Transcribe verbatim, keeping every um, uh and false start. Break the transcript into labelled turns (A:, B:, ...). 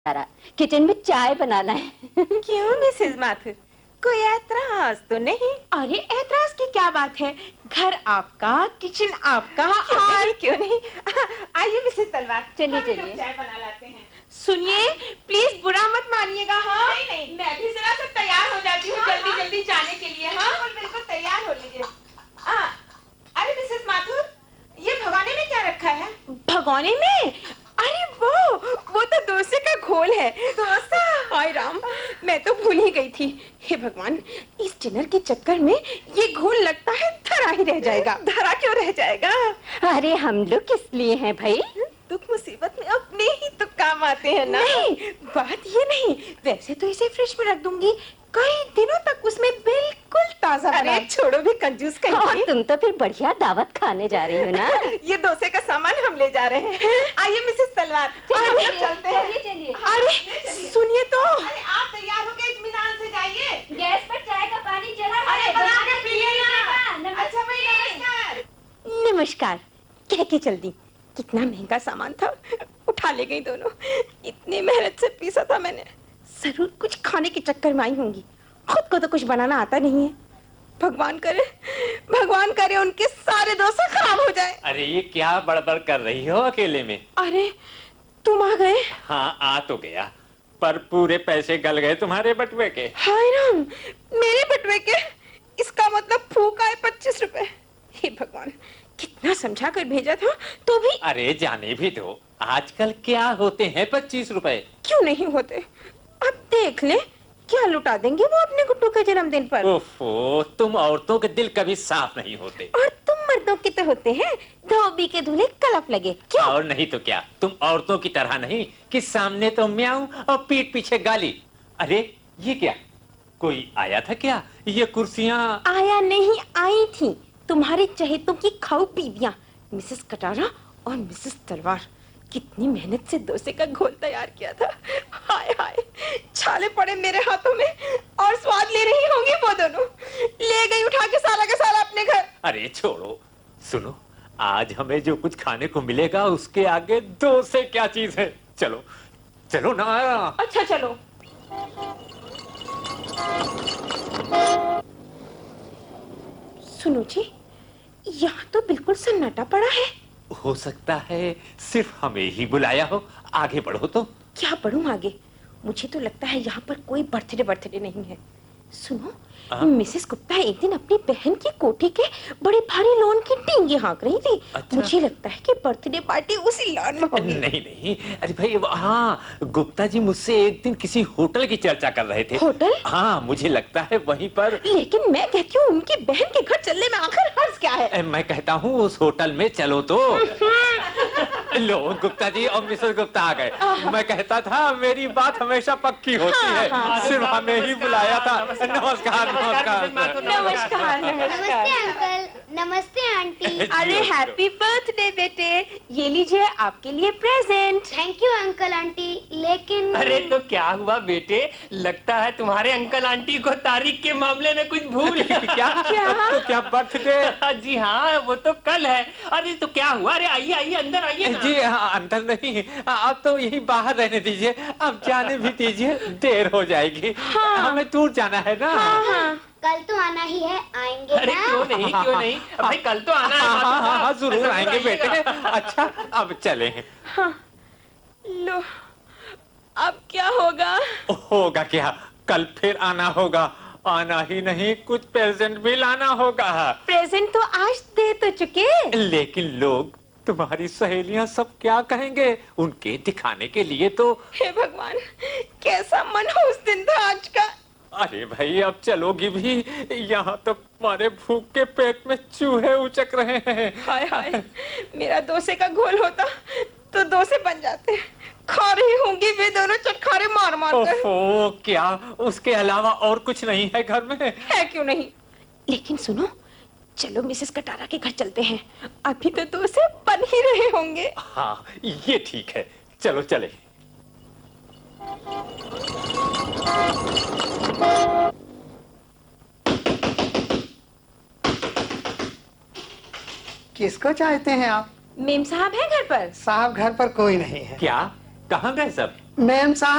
A: Kitchen में चाय बनाना है।
B: क्यों मिसेस माथुर, कोई ऐतराज तो नहीं?
C: अरे ऐतराज की क्या बात है, घर आपका, किचन आपका।
B: क्यों नहीं, क्यों नहीं? आइए मिसेस तलवार,
A: चलिए चलिए
B: चाय बना लाते हैं।
C: सुनिए प्लीज बुरा मत मानिएगा। हाँ
B: नहीं नहीं,
C: मैं भी जरा सा तैयार हो जाती हूँ
B: हाँ,
C: जल्दी
B: हाँ।
C: जल्दी जाने के लिए। हाँ
B: बिल्कुल बिल्कुल तैयार हो लीजिए। अरे मिसेस माथुर, ये भगोने में क्या रखा है?
C: भगोने में? अरे वो वो तो डोसे का घोल है।
B: डोसा?
C: हाय राम, मैं तो भूल ही गई थी। हे भगवान, इस डिनर के चक्कर में ये घोल लगता है धरा ही रह जाएगा।
B: धरा क्यों रह जाएगा?
A: अरे हम लोग किस लिए हैं भाई?
B: दुख मुसीबत में अपने ही तो काम आते हैं ना।
C: नहीं, बात ये नहीं, वैसे तो इसे फ्रिज में रख दूंगी, कई दिनों तक उसमें बिल्कुल ताजा बना।
B: अरे छोड़ो भी कंजूस
A: और
B: कहीं।
A: तुम तो फिर बढ़िया दावत खाने जा रही हो ना।
B: ये डोसे का सामान हम ले जा रहे हैं। आइए मिसेस तलवार, हम लोग चलते हैं।
A: चलिए
C: अरे सुनिए तो,
B: अरे आप तैयार हो गए, इत्मीनान से जाइए।
A: गैस पर चाय का पानी जला है।
B: अरे बना के पिए
A: ना।
B: ना। अच्छा भाई नमस्कार।
C: नमस्कार कह के चल दी। कितना महंगा सामान था, उठा ले गई दोनों। इतनी मेहनत से पीसा था मैंने, जरूर कुछ खाने के चक्कर में आई होंगी। खुद को तो कुछ बनाना आता नहीं है। भगवान करे, भगवान करे उनके सारे डोसे खराब हो जाए।
D: अरे ये क्या बड़बड़ कर रही हो अकेले में?
C: अरे तुम आ गए?
D: हाँ आ तो गया, पर पूरे पैसे गल गए तुम्हारे बटुए के।
C: हाय राम, मेरे बटुए के? इसका मतलब फूका है पच्चीस रुपए। हे भगवान, कितना समझा कर भेजा था तो भी।
D: अरे जाने भी दो, आजकल क्या होते हैं पच्चीस रुपए?
C: क्यों नहीं होते? अब देख ले, क्या लुटा देंगे वो अपने गुड्डू के जन्मदिन पर।
D: ओफो, तुम औरतों के दिल कभी साफ नहीं होते।
C: और तुम मर्दों के तो होते हैं, धोबी के धुले कलप लगे। क्या?
D: और नहीं तो क्या, तुम औरतों की तरह नहीं कि सामने तो म्याऊं और पीठ पीछे गाली। अरे ये क्या, कोई आया था क्या? ये कुर्सियां
C: आया नहीं, आई थी तुम्हारे चहेतों की खाऊ बीवियां, मिसेस कटारा और मिसेस तलवार। कितनी मेहनत से डोसे का घोल तैयार किया था। हाय हाय, छाले पड़े मेरे हाथों में और स्वाद ले रही होंगी वो दोनों। ले गई उठा के सारा का सारा अपने घर।
D: अरे छोड़ो, सुनो, आज हमें जो कुछ खाने को मिलेगा उसके आगे डोसे क्या चीज है। चलो चलो ना।
C: अच्छा चलो। सुनो जी, यहाँ तो बिल्कुल सन्नाटा पड़ा है।
D: हो सकता है सिर्फ हमें ही बुलाया हो। आगे बढ़ो तो।
C: क्या बढ़ूं आगे? मुझे तो लगता है यहाँ पर कोई बर्थडे बर्थडे नहीं है। सुनो,
D: हाँ?
C: मिसेस गुप्ता एक दिन अपनी बहन की कोठी के बड़े भारी लॉन की टींगे हाँक रही थी।
D: अच्छा।
C: मुझे लगता है कि बर्थडे पार्टी उसी लॉन में होगी।
D: नहीं नहीं, अरे भाई वो- हाँ, गुप्ता जी मुझसे एक दिन किसी होटल की चर्चा कर रहे थे।
C: होटल?
D: हाँ, मुझे लगता है वहीं पर।
C: लेकिन मैं कहती हूँ उनकी बहन के घर चलने में आखिर हर्ज क्या है?
D: ए, मैं कहता हूँ उस होटल में चलो तो। लो गुप्ता जी और मिसेस गुप्ता आ गए। मैं कहता था मेरी बात हमेशा पक्की होती है।
C: हाँ, हाँ।
D: सिर्फ हमें ही बुलाया था। नमस्कार नमस्कार।
C: नमस्कार
E: नमस्ते
C: नमस्कार।
E: अंकल, नमस्ते आंटी।
C: अरे हैप्पी बर्थडे बेटे, ये लीजिए आपके लिए present.
E: Thank you uncle aunty, लेकिन
F: अरे तो क्या हुआ बेटे, लगता है तुम्हारे अंकल आंटी को तारीख के मामले में कुछ भूल।
D: क्या
C: क्या?
D: तो क्या बर्थडे?
F: जी हाँ, वो तो कल है। अरे तो क्या हुआ? अरे आइए आइए अंदर आइए ना।
D: जी हाँ, अंदर नहीं, अब तो यही बाहर रहने दीजिए। अब जाने भी दीजिए, देर हो जाएगी।
C: हाँ।
D: हमें दूर जाना है ना।
C: हाँ हाँ।
E: कल तो आना ही है, आएंगे
F: अरे
E: ना?
F: क्यों नहीं क्यों नहीं, भाई कल तो आना है।
D: हाँ हाँ हाँ हाँ, जरूर
F: जरूर
D: आएंगे बेटे।
F: आइएगा।
D: अच्छा अब चले।
C: हाँ। लो, अब क्या होगा?
D: होगा क्या, कल फिर आना होगा। आना ही नहीं, कुछ प्रेजेंट भी लाना होगा।
C: प्रेजेंट तो आज दे तो चुके।
D: लेकिन लोग, तुम्हारी सहेलियां सब क्या कहेंगे? उनके दिखाने के लिए तो।
C: हे भगवान, कैसा मन हो उस दिन था आज का।
D: अरे भाई अब चलोगी भी? यहाँ तो हमारे भूख के पेट में चूहे उचक रहे हैं।
C: हाय हाय, मेरा डोसे का घोल होता तो डोसे बन जाते। खा रही होंगी वे दोनों चटखारे मार मार कर।
D: ओफो, क्या उसके अलावा और कुछ नहीं है घर में?
C: है क्यों नहीं? लेकिन सुनो, चलो मिसेस कटारा के घर चलते हैं। अभी तो डोसे बन ही रहे होंगे।
D: हाँ ये ठीक है, चलो चले।
G: किसको चाहते हैं आप?
C: मेम साहब है घर पर?
G: साहब घर पर कोई नहीं है।
D: क्या, कहाँ गए सब?
G: मेम साहब